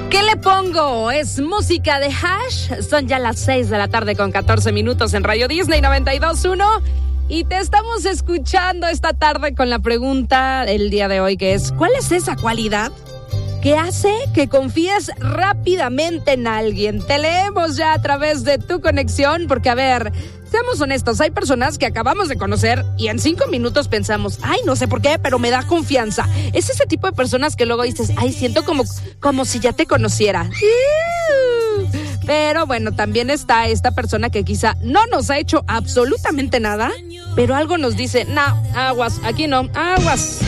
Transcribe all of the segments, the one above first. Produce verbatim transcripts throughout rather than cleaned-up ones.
¿Qué le pongo? Es música de Hash. Son ya las seis de la tarde con catorce minutos en Radio Disney noventa y dos punto uno. Y te estamos escuchando esta tarde con la pregunta del día de hoy, que es: ¿cuál es esa cualidad que hace que confíes rápidamente en alguien? Te leemos ya a través de tu conexión, porque a ver, seamos honestos, hay personas que acabamos de conocer y en cinco minutos pensamos, ay, no sé por qué, pero me da confianza. Es ese tipo de personas que luego dices, ay, siento como, como si ya te conociera. Pero bueno, también está esta persona que quizá no nos ha hecho absolutamente nada, pero algo nos dice, no, aguas, aquí no, aguas.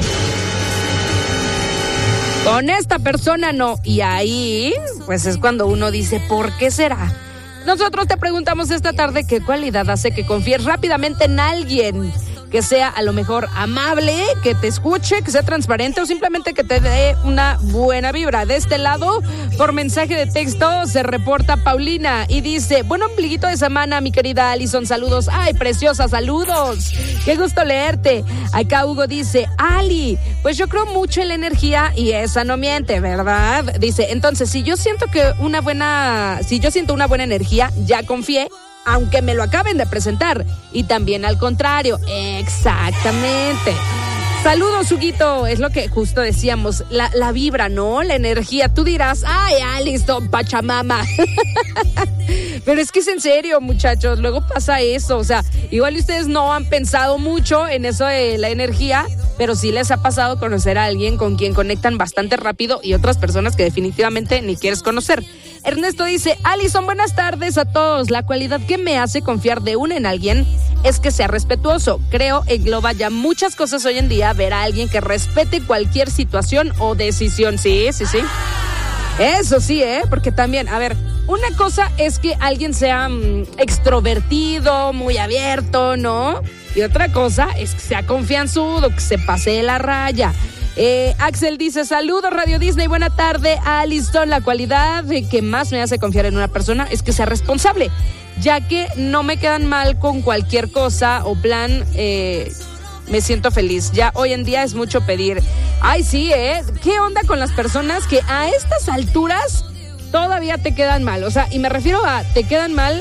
Con esta persona no. Y ahí, pues es cuando uno dice, ¿por qué será? Nosotros te preguntamos esta tarde qué cualidad hace que confíes rápidamente en alguien, que sea a lo mejor amable, que te escuche, que sea transparente o simplemente que te dé una buena vibra. De este lado, por mensaje de texto, se reporta Paulina y dice, buen ombliguito de semana, mi querida Alison, saludos. Ay, preciosa, saludos. Qué gusto leerte. Acá Hugo dice, Ali, pues yo creo mucho en la energía y esa no miente, ¿verdad? Dice, entonces, si yo siento que una buena, si yo siento una buena energía, ya confié, aunque me lo acaben de presentar. Y también al contrario. Exactamente. Saludos, Huguito. Es lo que justo decíamos. La, la vibra, ¿no? La energía. Tú dirás, ay, Alison, Pachamama. Pero es que es en serio, muchachos. Luego pasa eso. O sea, igual ustedes no han pensado mucho en eso de la energía, pero sí les ha pasado conocer a alguien con quien conectan bastante rápido y otras personas que definitivamente ni quieres conocer. Ernesto dice, Alison, buenas tardes a todos. La cualidad que me hace confiar de una en alguien es que sea respetuoso. Creo engloba ya muchas cosas hoy en día ver a alguien que respete cualquier situación o decisión. Sí, sí, sí. Eso sí, ¿eh? Porque también, a ver, una cosa es que alguien sea mmm, extrovertido, muy abierto, ¿no? Y otra cosa es que sea confianzudo, que se pase la raya. Eh, Axel dice, saludos Radio Disney, buena tarde, Alison. La cualidad que más me hace confiar en una persona es que sea responsable, ya que no me quedan mal con cualquier cosa o plan, eh, me siento feliz. Ya hoy en día es mucho pedir. Ay, sí, ¿eh? ¿Qué onda con las personas que a estas alturas todavía te quedan mal? O sea, y me refiero a te quedan mal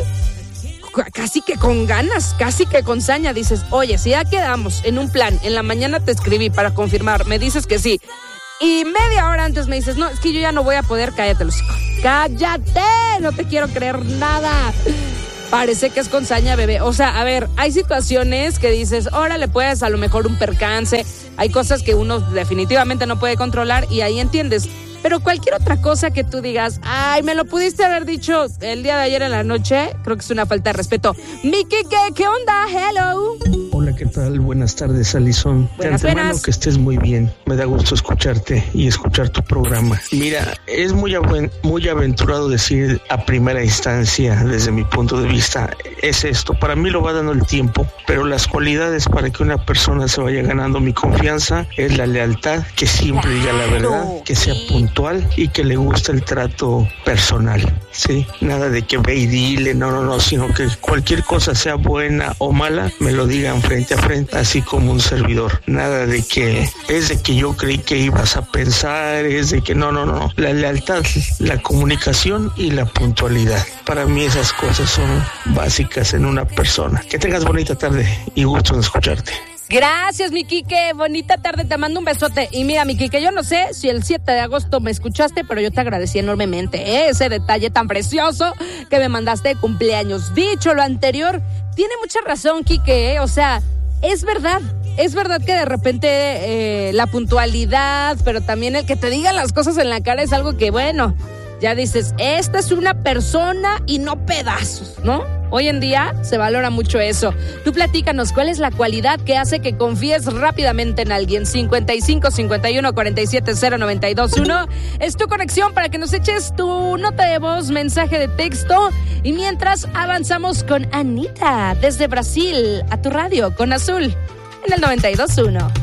casi que con ganas, casi que con saña. Dices, oye, si ya quedamos en un plan, en la mañana te escribí para confirmar, me dices que sí, y media hora antes me dices, no, es que yo ya no voy a poder, cállate, los hijos. Cállate, no te quiero creer nada. Parece que es con saña, bebé. O sea, a ver, hay situaciones que dices, órale, pues, a lo mejor un percance, hay cosas que uno definitivamente no puede controlar y ahí entiendes. Pero cualquier otra cosa que tú digas, ay, me lo pudiste haber dicho el día de ayer en la noche, creo que es una falta de respeto. Miki, ¿qué, qué onda? Hello. Hola, ¿qué tal? Buenas tardes, Alison. Buenas, de antemano, buenas. Que estés muy bien. Me da gusto escucharte y escuchar tu programa. Mira, es muy, aven- muy aventurado decir a primera instancia, desde mi punto de vista, es esto. Para mí lo va dando el tiempo, pero las cualidades para que una persona se vaya ganando mi confianza es la lealtad, que siempre diga la verdad, que sea puntual y que le guste el trato personal, ¿sí? Nada de que ve y dile, no, no, no, sino que cualquier cosa, sea buena o mala, me lo digan frente a frente, así como un servidor. Nada de que es de que yo creí que ibas a pensar, es de que no, no, no. La lealtad, la comunicación y la puntualidad. Para mí esas cosas son básicas en una persona. Que tengas bonita tarde y gusto en escucharte. Gracias, mi Quique, bonita tarde, te mando un besote. Y mira, mi Quique, yo no sé si el siete de agosto me escuchaste, pero yo te agradecí enormemente, ¿eh? Ese detalle tan precioso que me mandaste de cumpleaños. Dicho lo anterior, tiene mucha razón, Quique, ¿eh? O sea, es verdad, es verdad que de repente eh, la puntualidad, pero también el que te digan las cosas en la cara es algo que, bueno, ya dices, esta es una persona y no pedazos, ¿no? Hoy en día se valora mucho eso. Tú platícanos, ¿cuál es la cualidad que hace que confíes rápidamente en alguien? cincuenta y cinco, cincuenta y uno, cuarenta y siete, cero, noventa y dos, uno. Es tu conexión para que nos eches tu nota de voz, mensaje de texto. Y mientras avanzamos con Anita, desde Brasil, a tu radio, con Azul, en el noventa y dos punto uno.